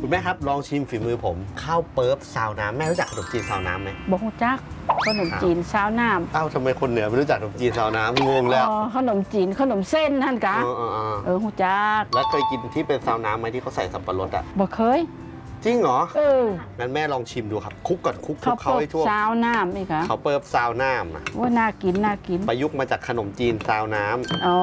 คุณแม่ครับลองชิมฝีมือผมข้าวเปิ๊บซาวน้ำแม่รู้จักขนมจีนซาวน้ำไหมบอกจักขนมจีนซาวน้ำอ้าวทำไมคนเหนือไม่รู้จักขนมจีนซาวน้ำงงแล้วขนมจีนขนมเส้นนั่นกะหูจักแล้วเคยกินที่เป็นซาวน้ำไหมที่เขาใส่สับปะรดอ่ะบ่เคยจริงเหรองั้นแม่ลองชิมดูครับคุกก่อนคุกเขาให้ทั่วซาวน้ำอีกค่ะเขาเปิ๊บซาวน้ำนะว่าน่ากินน่ากินประยุกต์มาจากขนมจีนซาวน้ำอ๋อ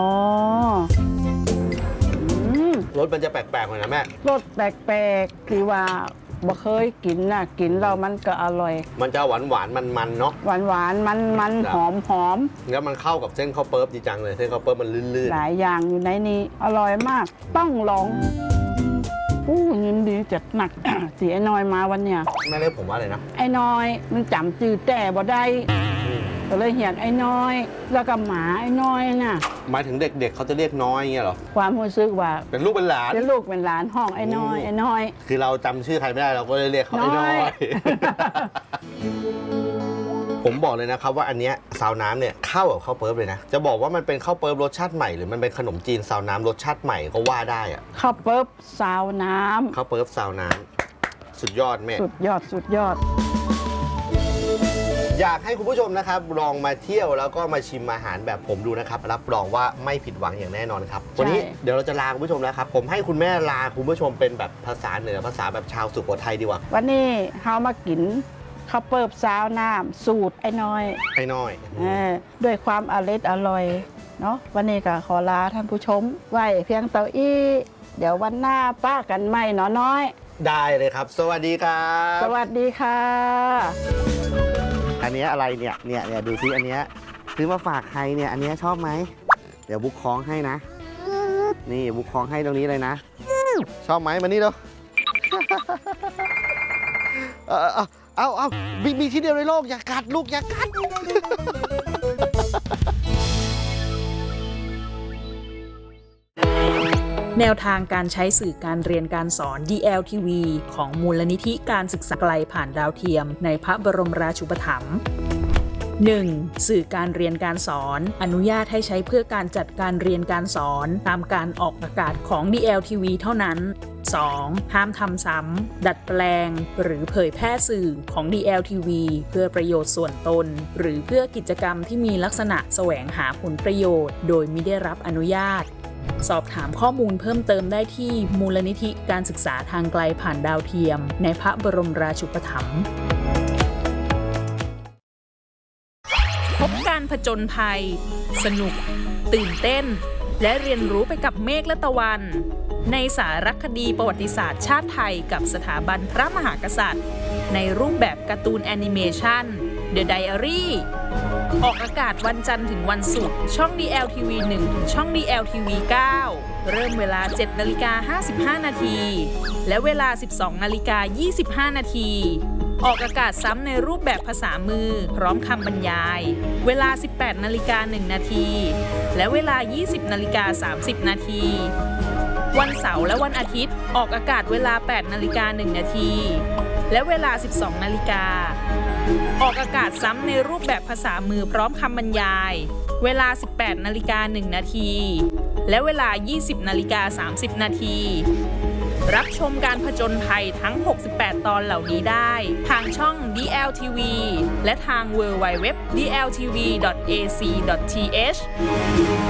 รสมันจะแปลกๆหน่อยนะแม่รสแปลกๆที่ว่าบ่เคยกินน่ะกินแล้วมันก็อร่อยมันจะหวานมันเนาะหวานมันหอมแล้วมันเข้ากับเส้นข้าวเปิ๊บดีจังเลยเส้นข้าวเปิ๊บมันลื่นๆหลายอย่างอยู่ในนี้อร่อยมากต้องลองยินดีจัดหนักสีไอ้น้อยมาวันเนี้ยแม่เรียกผมว่าอะไรนะไอ้น้อยมันจำจืดแต่บ่ได้ก็เลยเหียกไอ้น้อยแล้วก็หมาไอ้น้อยน่ะหมายถึงเด็กๆเขาจะเรียกน้อยเงี้ยหรอความรู้สึกว่าเป็นลูกเป็นหลานเป็นลูกเป็นหลานห้องไอ้น้อยคือเราจำชื่อใครไม่ได้เราก็เลยเรียกเขาไอ้น้อยผมบอกเลยนะครับว่าอันเนี้ยซาวน้ำเนี่ยเข้ากับข้าวเปิ๊บเลยนะจะบอกว่ามันเป็นข้าวเปิ๊บรสชาติใหม่หรือมันเป็นขนมจีนซาวน้ำรสชาติใหม่ก็ว่าได้อะข้าวเปิ๊บซาวน้ำข้าวเปิ๊บซาวน้ำสุดยอดแม่สุดยอดอยากให้คุณผู้ชมนะครับลองมาเที่ยวแล้วก็มาชิมอาหารแบบผมดูนะครับรับรองว่าไม่ผิดหวังอย่างแน่นอนครับวันนี้เดี๋ยวเราจะลาคุณผู้ชมแล้วครับผมให้คุณแม่ลาคุณผู้ชมเป็นแบบภาษาเหนือภาษาแบบชาวสุโขทัยดีกว่าวันนี้เรามากินข้าวเปิ๊บซาวน้ำสูตรไอ้น้อยด้วยความอร่อยเนาะวันนี้ก็ขอลาท่านผู้ชมไว้เพียงเท่านี้เดี๋ยววันหน้าป้ากันใหม่เนาะน้อยได้เลยครับสวัสดีครับสวัสดีค่ะอันนี้อะไรเนี่ยดูซิอันนี้ซื้อมาฝากใครเนี่ยอันนี้ชอบไหมเดี๋ยวบุ๊กคล้องให้นะนี่บุ๊กคล้องให้ตรงนี้เลยนะชอบไหมมานี่เร็วเอามีที่เดียวในโลกอย่ากัดลูกอย่ากัดแนวทางการใช้สื่อการเรียนการสอน DLTV ของมูลนิธิการศึกษาไกลผ่านดาวเทียมในพระบรมราชูปถัมภ์ 1. สื่อการเรียนการสอนอนุญาตให้ใช้เพื่อการจัดการเรียนการสอนตามการออกอากาศของ DLTV เท่านั้น 2. ห้ามทำซ้ำดัดแปลงหรือเผยแพร่สื่อของ DLTV เพื่อประโยชน์ส่วนตนหรือเพื่อกิจกรรมที่มีลักษณะแสวงหาผลประโยชน์โดยมิได้รับอนุญาตสอบถามข้อมูลเพิ่มเติมได้ที่มูลนิธิการศึกษาทางไกลผ่านดาวเทียมในพระบรมราชูปถัมภ์พบการผจญภัยสนุกตื่นเต้นและเรียนรู้ไปกับเมฆและตะวันในสารคดีประวัติศาสตร์ชาติไทยกับสถาบันพระมหากษัตริย์ในรูปแบบการ์ตูนแอนิเมชัน The Diary ออกอากาศวันจันทร์ถึงวันศุกร์ช่อง DLTV 1 ถึงช่อง DLTV 9 เริ่มเวลา 7:55 นาทีและเวลา 12:25 นาทีออกอากาศซ้ำในรูปแบบภาษามือพร้อมคำบรรยายเวลา 18:01 นาทีและเวลา 20:30 นาทีวันเสาร์และวันอาทิตย์ออกอากาศเวลา 8:01 นาทีและเวลา 12 นาฬิกาออกอากาศซ้ำในรูปแบบภาษามือพร้อมคำบรรยายเวลา 18:01 นาทีและเวลา 20:30 นาทีรับชมการผจญภัยทั้ง 68 ตอนเหล่านี้ได้ทางช่อง DLTV และทาง www.dltv.ac.th